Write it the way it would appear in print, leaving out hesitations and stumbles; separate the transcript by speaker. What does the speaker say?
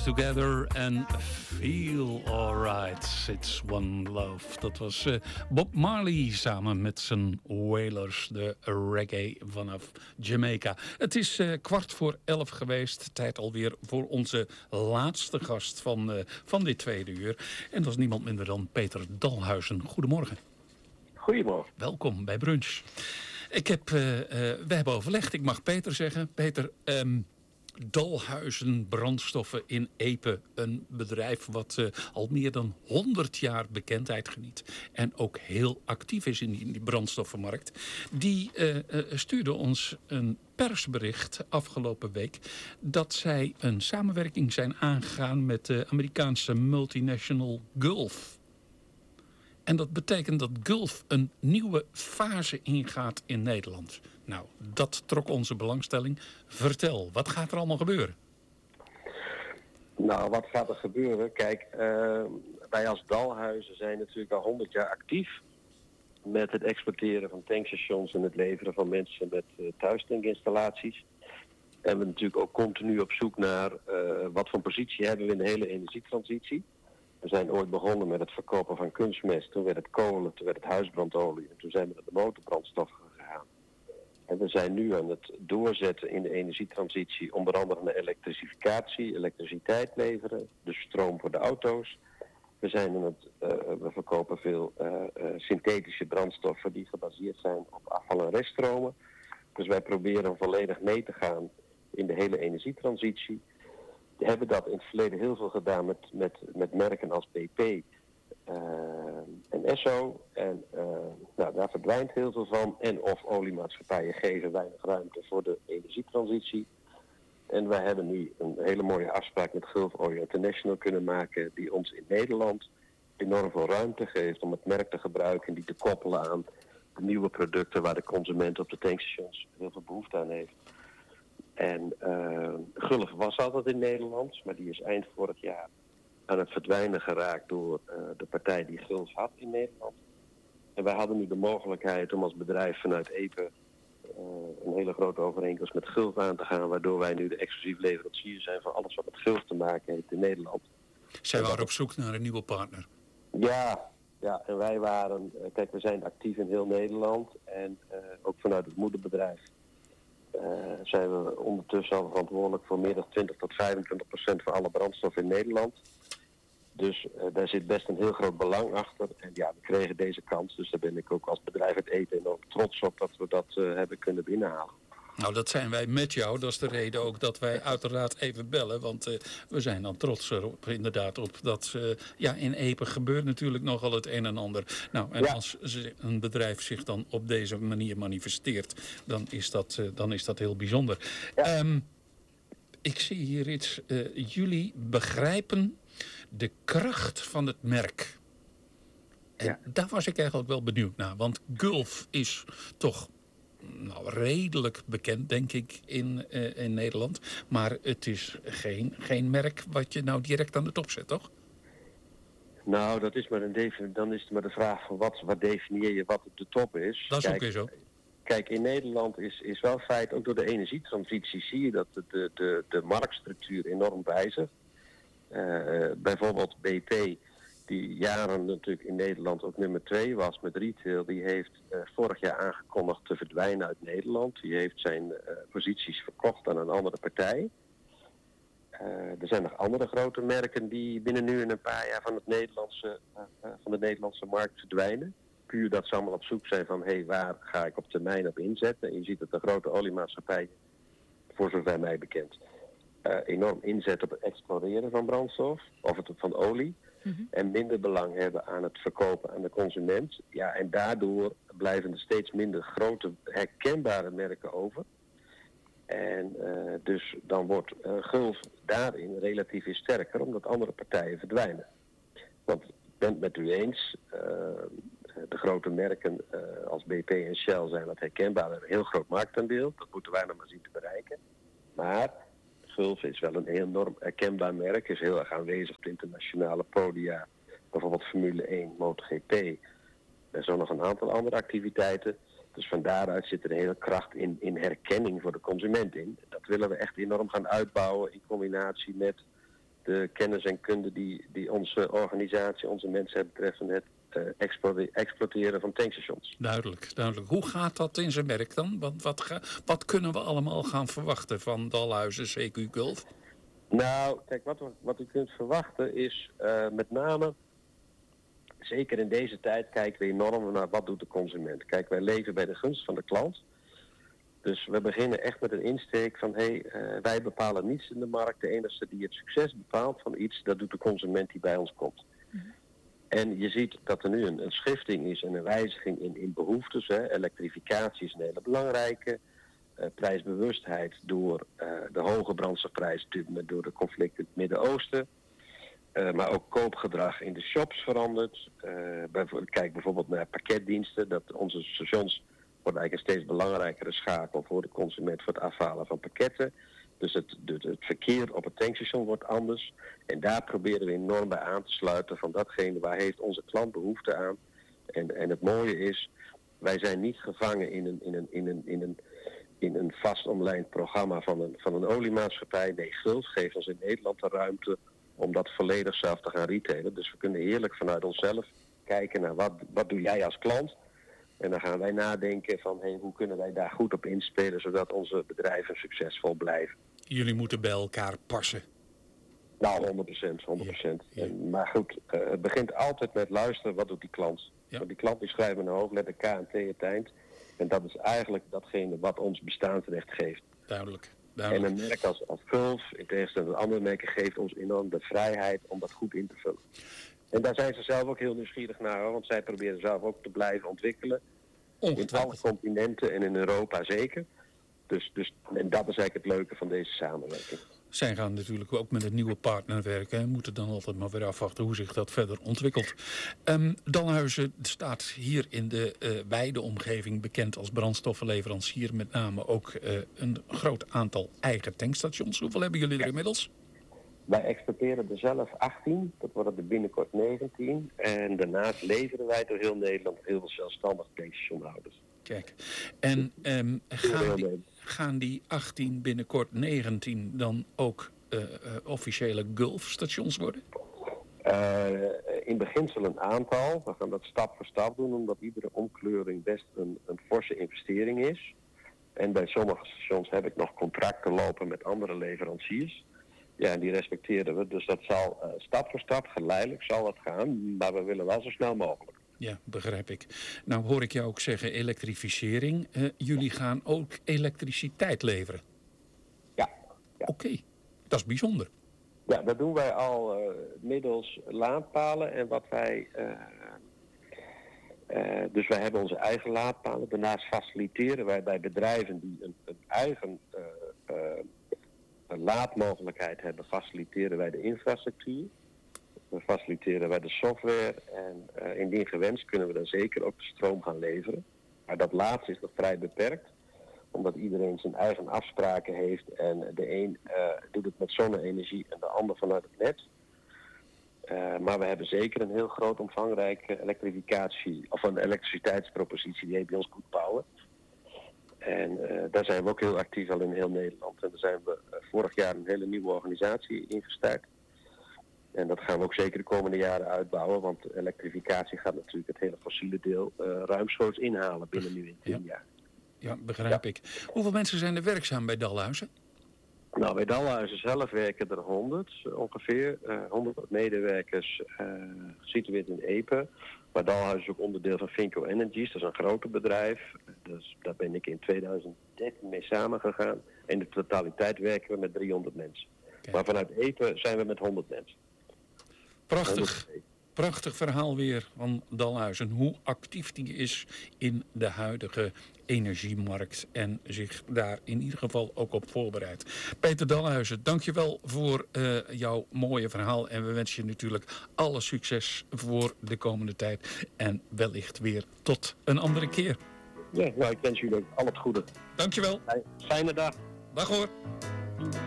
Speaker 1: Together and Feel Alright. It's One Love. Dat was Bob Marley samen met zijn Wailers, de reggae vanaf Jamaica. Het is 11:15 geweest. Tijd alweer voor onze laatste gast van dit tweede uur. En dat is niemand minder dan Peter Dalhuizen. Goedemorgen.
Speaker 2: Goedemorgen.
Speaker 1: Welkom bij Brunch. We hebben overlegd. Ik mag Peter zeggen. Peter, Dalhuizen Brandstoffen in Epe. Een bedrijf wat al meer dan 100 jaar bekendheid geniet. En ook heel actief is in die brandstoffenmarkt. Die stuurde ons een persbericht afgelopen week dat zij een samenwerking zijn aangegaan met de Amerikaanse multinational Gulf. En dat betekent dat Gulf een nieuwe fase ingaat in Nederland. Nou, dat trok onze belangstelling. Vertel, wat gaat er allemaal gebeuren?
Speaker 2: Nou, wat gaat er gebeuren? Kijk, wij als Dalhuizen zijn natuurlijk al 100 jaar actief met het exporteren van tankstations en het leveren van mensen met thuistankinstallaties. En we natuurlijk ook continu op zoek naar wat voor positie hebben we in de hele energietransitie. We zijn ooit begonnen met het verkopen van kunstmest. Toen werd het kolen, toen werd het huisbrandolie. En toen zijn we naar de motorbrandstoffen gegaan. En we zijn nu aan het doorzetten in de energietransitie. Onder andere naar elektrificatie, elektriciteit leveren. Dus stroom voor de auto's. We verkopen veel synthetische brandstoffen die gebaseerd zijn op afval- en reststromen. Dus wij proberen volledig mee te gaan in de hele energietransitie. We hebben dat in het verleden heel veel gedaan met merken als BP en Esso. En daar verdwijnt heel veel van. En of oliemaatschappijen geven weinig ruimte voor de energietransitie. En wij hebben nu een hele mooie afspraak met Gulf Oil International kunnen maken, die ons in Nederland enorm veel ruimte geeft om het merk te gebruiken en die te koppelen aan de nieuwe producten waar de consument op de tankstations heel veel behoefte aan heeft. En Gulf was altijd in Nederland, maar die is eind vorig jaar aan het verdwijnen geraakt door de partij die Gulf had in Nederland. En wij hadden nu de mogelijkheid om als bedrijf vanuit Epe een hele grote overeenkomst met Gulf aan te gaan, waardoor wij nu de exclusief leverancier zijn van alles wat met Gulf te maken heeft in Nederland.
Speaker 1: Zij waren op zoek naar een nieuwe partner.
Speaker 2: Ja, en wij waren, kijk, we zijn actief in heel Nederland en ook vanuit het moederbedrijf. Zijn we ondertussen al verantwoordelijk voor meer dan 20 tot 25% van alle brandstof in Nederland. Dus daar zit best een heel groot belang achter. En ja, we kregen deze kans. Dus daar ben ik ook als bedrijf het eten enorm trots op dat we dat hebben kunnen binnenhalen.
Speaker 1: Nou, dat zijn wij met jou. Dat is de reden ook dat wij uiteraard even bellen. Want we zijn dan trots erop, inderdaad, op dat in Epe gebeurt natuurlijk nogal het een en ander. Nou, en als een bedrijf zich dan op deze manier manifesteert, dan is dat heel bijzonder. Ja. Ik zie hier iets. Jullie begrijpen de kracht van het merk. En daar was ik eigenlijk wel benieuwd naar. Want Gulf is toch redelijk bekend, denk ik, in Nederland. Maar het is geen merk wat je nou direct aan de top zet, toch?
Speaker 2: Nou, dat is dan is het maar de vraag van wat definieer je wat op de top is.
Speaker 1: Dat is ook weer zo.
Speaker 2: Kijk, in Nederland is wel feit, ook door de energietransitie zie je dat de marktstructuur enorm wijzigt. Bijvoorbeeld BP, die jaren natuurlijk in Nederland ook nummer 2 was met retail, die heeft vorig jaar aangekondigd te verdwijnen uit Nederland. Die heeft zijn posities verkocht aan een andere partij. Er zijn nog andere grote merken die binnen nu en een paar jaar van de Nederlandse markt verdwijnen. Puur dat ze allemaal op zoek zijn van, waar ga ik op termijn op inzetten? En je ziet dat de grote oliemaatschappijen, voor zover mij bekend, enorm inzetten op het exploreren van brandstof, of van olie. Mm-hmm. En minder belang hebben aan het verkopen aan de consument. Ja, en daardoor blijven er steeds minder grote herkenbare merken over. En dus dan wordt Gulf daarin relatief weer sterker, omdat andere partijen verdwijnen. Want ik ben het met u eens, de grote merken als BP en Shell zijn wat herkenbaar, een heel groot marktaandeel. Dat moeten wij nog maar zien te bereiken. Maar Gulf is wel een enorm herkenbaar merk, is heel erg aanwezig op de internationale podia, bijvoorbeeld Formule 1, MotoGP. Er zijn nog een aantal andere activiteiten. Dus van daaruit zit er een hele kracht in herkenning voor de consument in. Dat willen we echt enorm gaan uitbouwen in combinatie met de kennis en kunde die onze organisatie, onze mensen hebben betreffende het exploiteren van tankstations.
Speaker 1: Duidelijk. Hoe gaat dat in zijn werk dan? Wat kunnen we allemaal gaan verwachten van Dalhuizen CQ Gulf?
Speaker 2: Nou, kijk, wat u kunt verwachten is met name, zeker in deze tijd, kijken we enorm naar wat doet de consument. Kijk, wij leven bij de gunst van de klant. Dus we beginnen echt met een insteek van, wij bepalen niets in de markt. De enige die het succes bepaalt van iets, dat doet de consument die bij ons komt. En je ziet dat er nu een schifting is en een wijziging in behoeftes. Elektrificatie is een hele belangrijke. Prijsbewustheid door de hoge brandstofprijs, door de conflicten in het Midden-Oosten. Maar ook koopgedrag in de shops verandert. Kijk bijvoorbeeld naar pakketdiensten. Dat onze stations worden eigenlijk een steeds belangrijkere schakel voor de consument voor het afhalen van pakketten. Dus het verkeer op het tankstation wordt anders. En daar proberen we enorm bij aan te sluiten van datgene waar heeft onze klant behoefte aan. En het mooie is, wij zijn niet gevangen in een vast omlijnd programma van een oliemaatschappij. Nee, Gulf geeft ons in Nederland de ruimte om dat volledig zelf te gaan retailen. Dus we kunnen heerlijk vanuit onszelf kijken naar wat doe jij als klant. En dan gaan wij nadenken van hoe kunnen wij daar goed op inspelen zodat onze bedrijven succesvol blijven.
Speaker 1: Jullie moeten bij elkaar passen.
Speaker 2: Nou, 100%.
Speaker 1: Ja.
Speaker 2: Maar goed, het begint altijd met luisteren, wat doet die klant?
Speaker 1: Ja.
Speaker 2: Want die klant die schrijft met een hoofdletter K en T het eind. En dat is eigenlijk datgene wat ons bestaansrecht geeft.
Speaker 1: Duidelijk.
Speaker 2: En een merk als Gulf, in tegenstelling tot andere merken, geeft ons enorm de vrijheid om dat goed in te vullen. En daar zijn ze zelf ook heel nieuwsgierig naar, want zij proberen zelf ook te blijven ontwikkelen. In alle continenten en in Europa zeker. Dus, en dat is eigenlijk het leuke van deze samenwerking.
Speaker 1: Zij gaan natuurlijk ook met een nieuwe partner werken en moeten dan altijd maar weer afwachten hoe zich dat verder ontwikkelt. Dalhuizen staat hier in de wijde omgeving bekend als brandstoffenleverancier. Met name ook een groot aantal eigen tankstations. Hoeveel hebben jullie er inmiddels?
Speaker 2: Wij exporteren er zelf 18, dat worden er binnenkort 19. En daarnaast leveren wij door heel Nederland heel veel zelfstandig tankstationhouders.
Speaker 1: Kijk, en gaan die 18 binnenkort 19 dan ook officiële Gulf-stations worden?
Speaker 2: In beginsel een aantal. We gaan dat stap voor stap doen, omdat iedere omkleuring best een forse investering is. En bij sommige stations heb ik nog contracten lopen met andere leveranciers. Ja, en die respecteren we. Dus dat zal stap voor stap, geleidelijk zal het gaan. Maar we willen wel zo snel mogelijk.
Speaker 1: Ja, begrijp ik. Nou hoor ik jou ook zeggen elektrificering. Jullie gaan ook elektriciteit leveren?
Speaker 2: Ja.
Speaker 1: Oké, dat is bijzonder.
Speaker 2: Ja, dat doen wij al middels laadpalen. En wat wij... dus wij hebben onze eigen laadpalen. Daarnaast faciliteren wij bij bedrijven die een eigen laadmogelijkheid hebben, faciliteren wij de infrastructuur. We faciliteren wij de software en indien gewenst kunnen we dan zeker ook de stroom gaan leveren. Maar dat laatste is nog vrij beperkt, omdat iedereen zijn eigen afspraken heeft en de een doet het met zonne-energie en de ander vanuit het net. Maar we hebben zeker een heel groot omvangrijke elektrificatie of een elektriciteitspropositie die bij ons goed bouwen. En daar zijn we ook heel actief al in heel Nederland. En daar zijn we vorig jaar een hele nieuwe organisatie ingestart. En dat gaan we ook zeker de komende jaren uitbouwen. Want elektrificatie gaat natuurlijk het hele fossiele deel ruimschoots inhalen binnen nu in 10 jaar.
Speaker 1: Ja, begrijp ik. Hoeveel mensen zijn er werkzaam bij Dalhuizen?
Speaker 2: Nou, bij Dalhuizen zelf werken er 100 ongeveer. 100 medewerkers gesitueerd in Epe. Maar Dalhuizen is ook onderdeel van Finco Energies. Dat is een groter bedrijf. Dus daar ben ik in 2013 mee samengegaan. In de totaliteit werken we met 300 mensen. Kijk. Maar vanuit Epe zijn we met 100 mensen.
Speaker 1: Prachtig. Prachtig verhaal weer van Dalhuizen. Hoe actief die is in de huidige energiemarkt. En zich daar in ieder geval ook op voorbereidt. Peter Dalhuizen, dankjewel voor jouw mooie verhaal. En we wensen je natuurlijk alle succes voor de komende tijd. En wellicht weer tot een andere keer.
Speaker 2: Ja, nou, ik wens jullie al het goede.
Speaker 1: Dankjewel.
Speaker 2: Fijne dag.
Speaker 1: Dag hoor.